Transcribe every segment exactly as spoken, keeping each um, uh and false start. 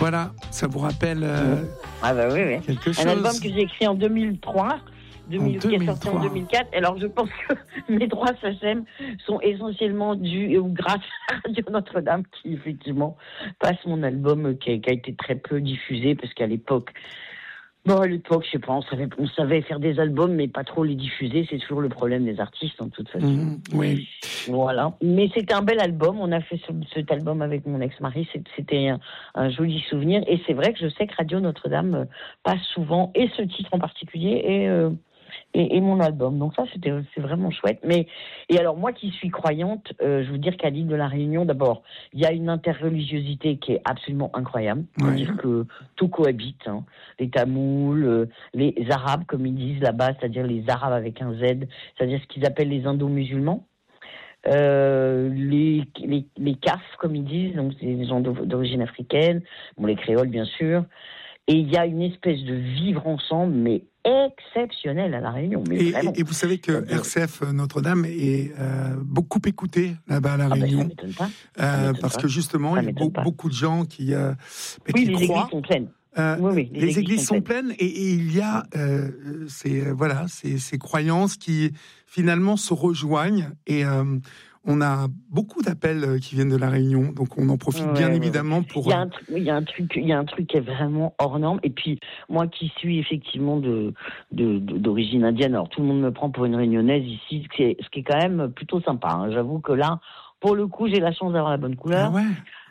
Voilà, ça vous rappelle euh, ah bah oui, oui. quelque chose. Un album que j'ai écrit en deux mille trois, deux mille, qui est sorti en deux mille quatre. Alors je pense que mes droits S A C E M sont essentiellement dus ou grâce à Radio Notre-Dame qui effectivement passe mon album qui a, qui a été très peu diffusé parce qu'à l'époque, bon à l'époque je sais pas, on savait, on savait faire des albums mais pas trop les diffuser, c'est toujours le problème des artistes en toute façon. Mmh, oui. Voilà, mais c'était un bel album, on a fait ce, cet album avec mon ex-mari, c'était un, un joli souvenir et c'est vrai que je sais que Radio Notre-Dame passe souvent et ce titre en particulier et euh, Et, et mon album. Donc ça, c'était, c'est vraiment chouette. Mais, et alors, moi qui suis croyante, euh, je veux dire qu'à l'île de la Réunion, d'abord, il y a une interreligiosité qui est absolument incroyable. C'est-à-dire ouais. que tout cohabite. Hein. Les Tamouls, euh, les Arabes, comme ils disent là-bas, c'est-à-dire les Arabes avec un Z, c'est-à-dire ce qu'ils appellent les Indo-musulmans. Euh, les, les, les Kaf, comme ils disent, donc c'est des gens d'origine africaine. Bon, les créoles, bien sûr. Et il y a une espèce de vivre ensemble, mais exceptionnel à La Réunion. Mais et, vraiment. Et, et vous savez que R C F Notre-Dame est euh, beaucoup écouté là-bas à La Réunion. Ah ben, ça m'étonne pas. Ça euh, m'étonne parce pas. que justement, il y a be- beaucoup de gens qui, euh, oui, qui les croient. églises sont pleines. Euh, oui, oui, les, les églises, églises sont pleines, pleines et, et il y a euh, ces, voilà, ces, ces croyances qui finalement se rejoignent et euh, on a beaucoup d'appels qui viennent de La Réunion, donc on en profite ouais, bien ouais, évidemment ouais. pour... Il y a un truc, il y a un truc, il y a un truc qui est vraiment hors norme. Et puis, moi qui suis effectivement de, de, de d'origine indienne, alors tout le monde me prend pour une réunionnaise ici, ce qui est, ce qui est quand même plutôt sympa. Hein. J'avoue que là, pour le coup, j'ai la chance d'avoir la bonne couleur. Ah ouais.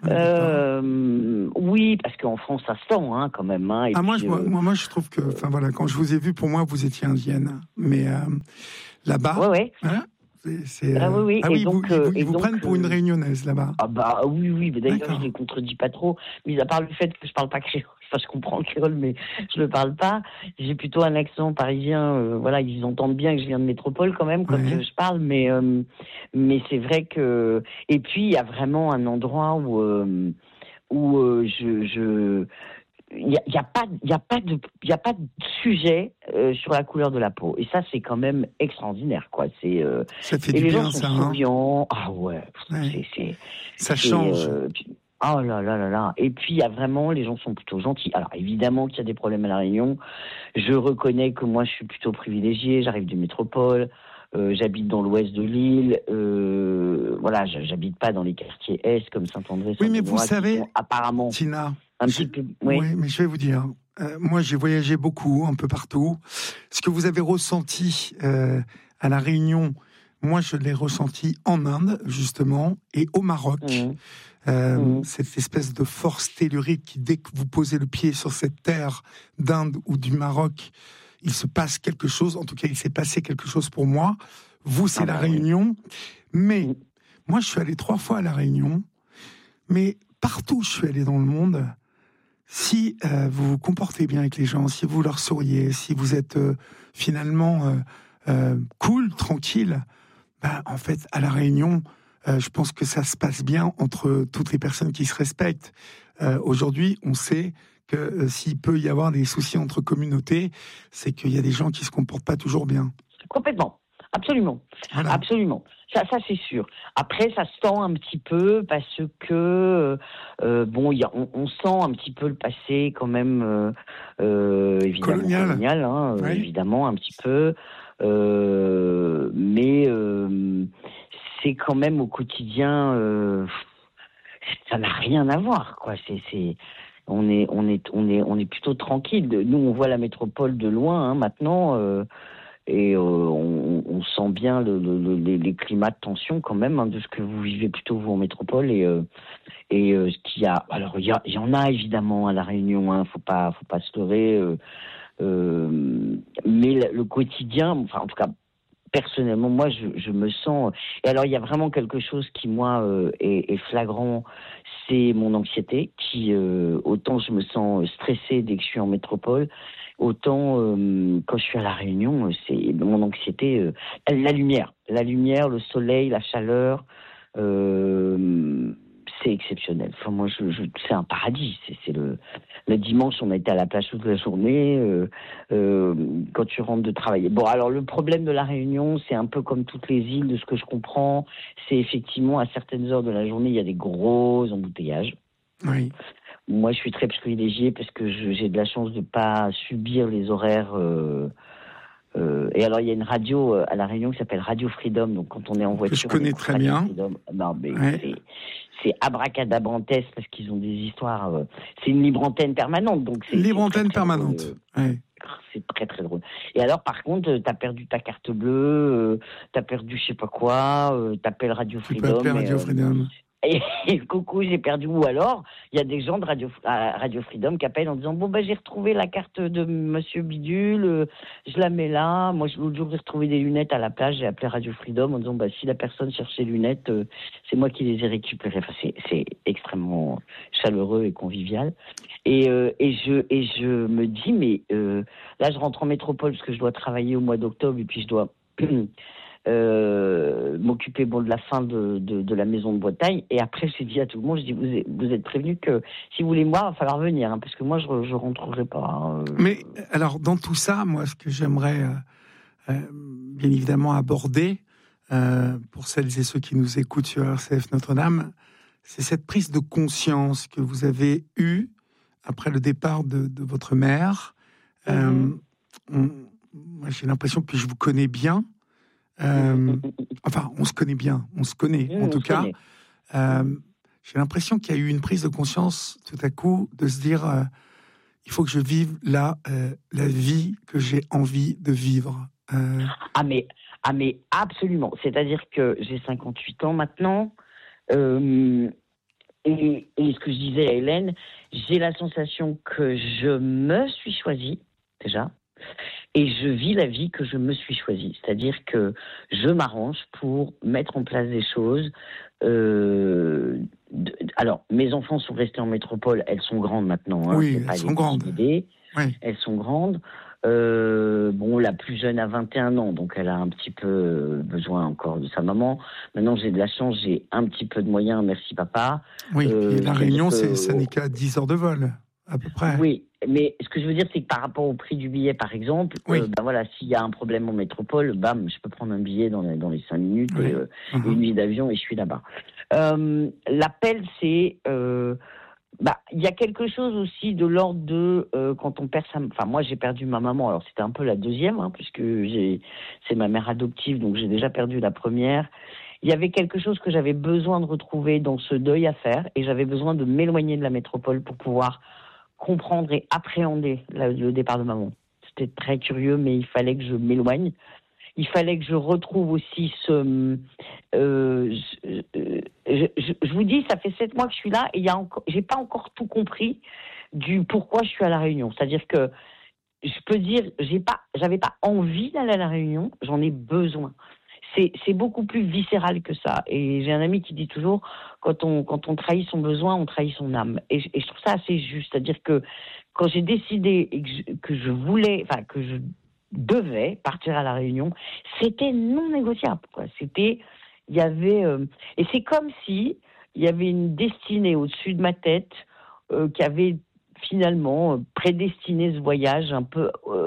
Euh, oui, parce qu'en France, ça se sent hein, quand même. Hein, et ah, puis, moi, je, euh, moi, moi, je trouve que, enfin voilà, quand je vous ai vu, pour moi, vous étiez indienne. Mais euh, là-bas... Ouais, ouais. Hein, C'est, c'est, ah oui, oui. Ah oui, et donc, vous, euh, ils, ils vous donc, prennent pour une réunionnaise là-bas. Ah bah oui, oui. Mais d'ailleurs, D'accord. je les contredis pas trop. Mais à part le fait que je parle pas créole, enfin, je comprends le créole, mais je le parle pas. J'ai plutôt un accent parisien. Euh, voilà, ils entendent bien que je viens de métropole quand même quand ouais. je parle. Mais euh, mais c'est vrai que. Et puis il y a vraiment un endroit où euh, où euh, je je il n'y a, y a pas il y a pas de il y a pas de sujet euh, sur la couleur de la peau et ça c'est quand même extraordinaire quoi c'est euh, ça fait et du les bien gens sont ça souriants hein. ah ouais, ouais. c'est, c'est ça c'est, change euh, oh là là là là et puis il y a vraiment les gens sont plutôt gentils alors évidemment qu'il y a des problèmes à La Réunion je reconnais que moi je suis plutôt privilégiée j'arrive du métropole. Euh, j'habite dans l'ouest de l'île, euh, voilà, j'habite pas dans les quartiers est comme Saint-André. Oui, mais vous savez, apparemment, Tina, un petit peu. Oui. oui, mais je vais vous dire, euh, moi j'ai voyagé beaucoup, un peu partout. Ce que vous avez ressenti euh, à La Réunion, moi je l'ai ressenti en Inde justement et au Maroc. Mmh. Euh, mmh. Cette espèce de force tellurique qui, dès que vous posez le pied sur cette terre d'Inde ou du Maroc, il se passe quelque chose, en tout cas, il s'est passé quelque chose pour moi. Vous, c'est ah La bah Réunion. Oui. Mais mmh. moi, je suis allé trois fois à La Réunion. Mais partout où je suis allé dans le monde, si euh, vous vous comportez bien avec les gens, si vous leur souriez, si vous êtes euh, finalement euh, euh, cool, tranquille, bah, en fait, à La Réunion, euh, je pense que ça se passe bien entre toutes les personnes qui se respectent. Euh, aujourd'hui, on sait que euh, s'il peut y avoir des soucis entre communautés, c'est qu'il y a des gens qui se comportent pas toujours bien. Complètement, absolument, voilà. absolument. Ça, ça c'est sûr. Après, ça se sent un petit peu parce que euh, bon, y a, on, on sent un petit peu le passé quand même, euh, euh, évidemment colonial, colonial hein, oui. évidemment un petit peu, euh, mais euh, c'est quand même au quotidien, euh, ça n'a rien à voir, quoi. C'est, c'est On est, on est, on est, on est plutôt tranquille. Nous, on voit la métropole de loin hein, maintenant, euh, et euh, on, on sent bien le, le, les, les climats de tension quand même hein, de ce que vous vivez plutôt vous en métropole et euh, et euh, ce qu'il y a. Alors il y, a, il y en a évidemment à La Réunion. Hein, faut pas, faut pas se leurrer. Euh, euh, mais le, le quotidien, enfin en tout cas. Personnellement, moi, je, je me sens... Et alors, il y a vraiment quelque chose qui, moi, euh, est, est flagrant, c'est mon anxiété, qui, euh, autant je me sens stressée dès que je suis en métropole, autant, euh, quand je suis à La Réunion, c'est mon anxiété... Euh, la lumière, la lumière, le soleil, la chaleur, euh, c'est exceptionnel. Enfin, moi, je, je, c'est un paradis. C'est, c'est le... Le dimanche, on a été à la plage toute la journée. Euh, euh, quand tu rentres de travailler. Bon, alors le problème de La Réunion, c'est un peu comme toutes les îles, de ce que je comprends, c'est effectivement à certaines heures de la journée, il y a des gros embouteillages. Oui. moi, je suis très privilégiée parce que je, j'ai de la chance de pas subir les horaires. Euh, euh, et alors, il y a une radio à La Réunion qui s'appelle Radio Freedom. Donc, quand on est en voiture, que je connais très Radio bien. Freedom. Non, mais ouais. c'est, c'est abracadabrantesque parce qu'ils ont des histoires. Euh, c'est une libre antenne permanente. Donc c'est libre c'est antenne très, très permanente. drôle. Ouais. C'est très très drôle. Et alors, par contre, t'as perdu ta carte bleue, euh, t'as perdu je sais pas quoi, euh, t'appelles Radio Tu Freedom. peux appeler Radio et, euh, Freedom. Et, et coucou, j'ai perdu. Ou alors, il y a des gens de Radio, Radio Freedom qui appellent en disant bon, ben, j'ai retrouvé la carte de Monsieur Bidule, euh, je la mets là. Moi, l'autre jour, j'ai retrouvé des lunettes à la plage, j'ai appelé Radio Freedom en disant bah, si la personne cherche ses lunettes, euh, c'est moi qui les ai récupérées. Enfin, c'est, c'est extrêmement chaleureux et convivial. Et, euh, et, je, et je me dis, mais euh, là, je rentre en métropole parce que je dois travailler au mois d'octobre et puis je dois. Euh, m'occuper bon de la fin de, de, de la maison de Bretagne et après j'ai dit à tout le monde, je dis vous êtes, vous êtes prévenus que si vous voulez moi il va falloir venir hein, parce que moi je je rentrerai pas hein. Mais alors dans tout ça moi ce que j'aimerais euh, euh, bien évidemment aborder euh, pour celles et ceux qui nous écoutent sur R C F Notre-Dame, c'est cette prise de conscience que vous avez eue après le départ de, de votre mère. mm-hmm. euh, on, moi j'ai l'impression que je vous connais bien. Euh, enfin, on se connaît bien, on se connaît mmh, en tout cas. Euh, j'ai l'impression qu'il y a eu une prise de conscience tout à coup de se dire euh, il faut que je vive là euh, la vie que j'ai envie de vivre. Euh... Ah mais ah mais absolument. C'est-à-dire que j'ai cinquante-huit ans maintenant euh, et, et ce que je disais à Hélène, j'ai la sensation que je me suis choisie déjà. Et je vis la vie que je me suis choisie. C'est-à-dire que je m'arrange pour mettre en place des choses. Euh, de, alors, mes enfants sont restés en métropole. Elles sont grandes maintenant. Hein, oui, c'est elles pas sont grandes. Oui. Elles sont grandes. Euh, bon, la plus jeune a vingt et un ans, donc elle a un petit peu besoin encore de sa maman. Maintenant, j'ai de la chance, j'ai un petit peu de moyens. Merci, papa. Oui, euh, et la Réunion, que... c'est, ça n'est qu'à dix heures de vol, à peu près. Oui. Mais ce que je veux dire, c'est que par rapport au prix du billet, par exemple, oui. euh, ben voilà, s'il y a un problème en métropole, bam, je peux prendre un billet dans les, dans les cinq minutes oui. et, euh, uh-huh. et une nuit d'avion et je suis là-bas. Euh, l'appel, c'est... Euh, bah, il y a quelque chose aussi de l'ordre de euh, quand on perd sa... Enfin, moi, j'ai perdu ma maman. Alors, c'était un peu la deuxième, hein, puisque j'ai, c'est ma mère adoptive, donc j'ai déjà perdu la première. Il y avait quelque chose que j'avais besoin de retrouver dans ce deuil à faire et j'avais besoin de m'éloigner de la métropole pour pouvoir comprendre et appréhender le départ de maman. C'était très curieux, mais il fallait que je m'éloigne. Il fallait que je retrouve aussi ce... Euh, je, je, je, je vous dis, ça fait sept mois que je suis là et il y a encore, j'ai pas encore tout compris du pourquoi je suis à La Réunion. C'est-à-dire que je peux dire, j'ai pas, j'avais pas envie d'aller à La Réunion, j'en ai besoin. C'est, c'est beaucoup plus viscéral que ça. Et j'ai un ami qui dit toujours, quand on, quand on trahit son besoin, on trahit son âme. Et je, et je trouve ça assez juste. C'est-à-dire que quand j'ai décidé et que, je, que je voulais, enfin, que je devais partir à La Réunion, c'était non négociable, quoi. C'était, il y avait, euh, et c'est comme si il y avait une destinée au-dessus de ma tête euh, qui avait finalement prédestiné ce voyage un peu euh,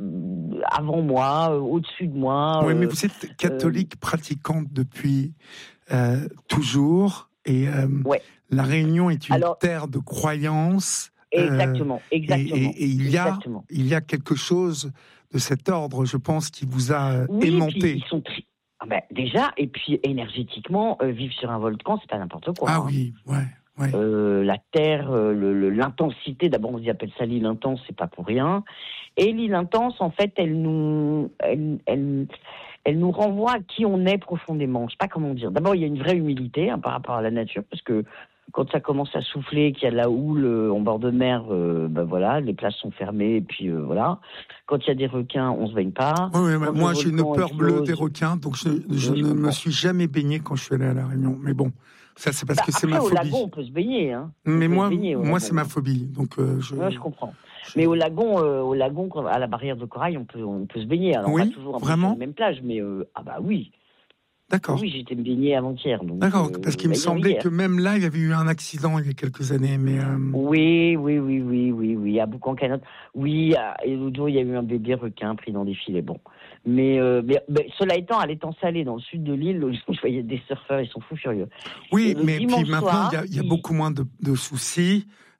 avant moi, euh, au-dessus de moi. Oui, euh, mais vous êtes catholique euh, pratiquante depuis euh, toujours, et euh, ouais. La Réunion est une Alors, terre de croyance. Exactement, euh, exactement. Et, et, et il, y a, exactement. il y a quelque chose de cet ordre, je pense, qui vous a oui, aimanté. Ils sont tri... ah ben, déjà, et puis énergétiquement, euh, vivre sur un volcan, c'est pas n'importe quoi. Ah hein. oui, ouais. Ouais. Euh, la terre, euh, le, le, l'intensité, d'abord on appelle ça l'île intense, c'est pas pour rien. Et l'île intense, en fait, elle nous, elle, elle, elle nous renvoie à qui on est profondément. Je sais pas comment dire. D'abord, il y a une vraie humilité hein, par rapport à la nature, parce que quand ça commence à souffler, qu'il y a de la houle euh, en bord de mer, euh, ben voilà, les plages sont fermées, et puis euh, voilà. Quand il y a des requins, on se baigne pas. Oui, oui, moi j'ai une peur explose, bleue des requins, donc je, je, je ne me suis jamais baigné quand je suis allé à La Réunion. Mais bon. Ça, c'est parce bah, que c'est après, ma phobie. Au lagon, on peut se baigner. Hein. Mais moi, baigner, moi c'est ma phobie. Donc, euh, je... Ouais, je comprends. Je... Mais au lagon, euh, au lagon, à la barrière de corail, on peut, on peut se baigner. Alors, oui, pas toujours vraiment sur la même plage, mais euh, ah bah oui. D'accord. Oui, j'étais me baigner avant-hier. Donc, D'accord, euh, parce qu'il me semblait hier. que même là, il y avait eu un accident il y a quelques années. Mais euh... Oui, oui, oui, oui, oui, oui. À Boucan-Canotte. Oui, et l'autre jour, il y a eu un bébé requin pris dans des filets. Bon. Mais, euh, mais, mais cela étant, à l'étang salé, dans le sud de l'île, je voyais des surfeurs, ils sont fous furieux. Oui, mais puis maintenant, il y a, il y a beaucoup moins de, de soucis.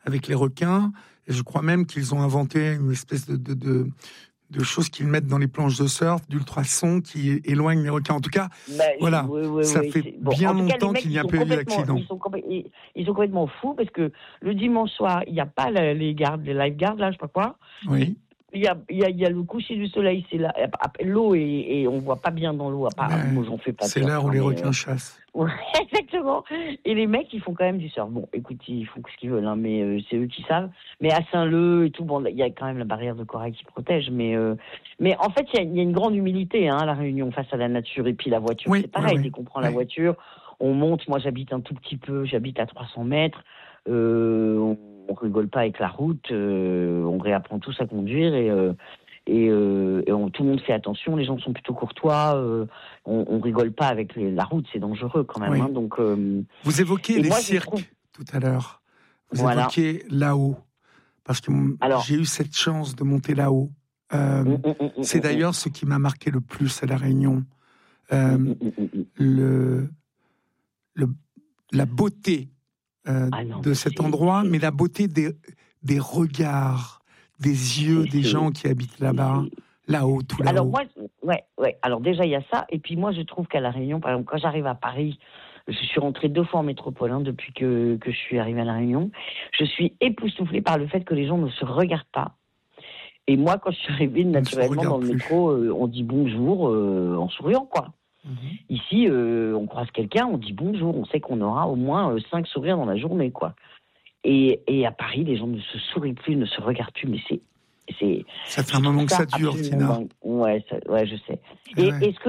avec les requins. Et je crois même qu'ils ont inventé une espèce de, de, de, de choses qu'ils mettent dans les planches de surf, d'ultrasons qui éloignent les requins. En tout cas, bah, voilà, oui, oui, ça oui, fait bon, bien longtemps cas, qu'il n'y a pas eu d'accident. Ils sont, ils, ils sont complètement fous parce que le dimanche soir, il n'y a pas les gardes, les lifeguards, là, je sais pas quoi. Oui. Il y a, il y a, il y a le coucher du soleil, c'est là, l'eau et, et on voit pas bien dans l'eau. À part, ouais, moi, j'en fais pas. C'est l'heure où les requins euh... chassent. Ouais, exactement. Et les mecs, ils font quand même du surf. Bon, écoute, ils font ce qu'ils veulent, hein, mais euh, c'est eux qui savent. Mais à Saint-Leu et tout, bon, il y a quand même la barrière de corail qui protège. Mais, euh, mais en fait, il y, y a une grande humilité hein, à la Réunion face à la nature et puis la voiture. Oui, c'est pareil. Oui, dès qu'on prend oui. la voiture, on monte. Moi, j'habite un tout petit peu. J'habite à trois cents mètres. Euh, on, on rigole pas avec la route. Euh, on réapprend tous à conduire et. Euh, Et, euh, et on, tout le monde fait attention, les gens sont plutôt courtois, euh, on, on rigole pas avec les, la route, c'est dangereux quand même. Oui. Hein, donc, euh, vous évoquiez les moi, cirques trouve... tout à l'heure, vous voilà. évoquiez là-haut, parce que Alors, j'ai eu cette chance de monter là-haut. Euh, mm, mm, mm, c'est mm, d'ailleurs mm. ce qui m'a marqué le plus à La Réunion, euh, mm, mm, mm, le, le, la beauté euh, ah non, de cet endroit, c'est... mais la beauté des, des regards, des yeux des gens qui habitent là-bas, là-haut, tout là-haut. Alors moi, ouais, ouais. Alors déjà il y a ça, et puis moi je trouve qu'à La Réunion, par exemple, quand j'arrive à Paris, je suis rentrée deux fois en métropole hein, depuis que que je suis arrivée à La Réunion, je suis époustouflée par le fait que les gens ne se regardent pas. Et moi, quand je suis arrivée naturellement dans le plus. métro, euh, on dit bonjour euh, en souriant, quoi. Mm-hmm. Ici, euh, on croise quelqu'un, on dit bonjour, on sait qu'on aura au moins euh, cinq sourires dans la journée, quoi. Et, et à Paris, les gens ne se sourient plus, ne se regardent plus, mais c'est... c'est ça fait un moment que ça dure, Tina. Ouais, ça, ouais, je sais. Et, ouais. et ce que